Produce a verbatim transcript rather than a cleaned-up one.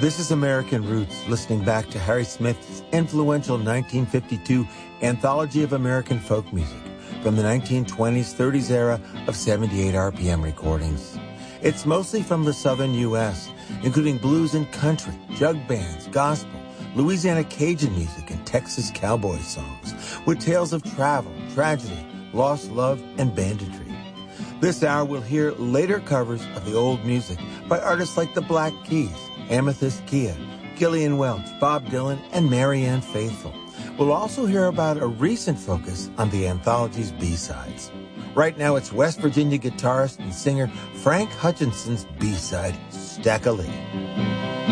This is American Roots, listening back to Harry Smith's influential nineteen fifty-two Anthology of American Folk Music from the nineteen twenties, thirties era of seventy-eight R P M recordings. It's mostly from the southern U S, including blues and country, jug bands, gospel, Louisiana Cajun music, and Texas cowboy songs, with tales of travel, tragedy, lost love, and banditry. This hour we'll hear later covers of the old music by artists like the Black Keys, Amethyst Kia, Gillian Welch, Bob Dylan, and Marianne Faithfull. We'll also hear about a recent focus on the anthology's B-sides. Right now, it's West Virginia guitarist and singer Frank Hutchinson's B-side, Stack-A-Lee.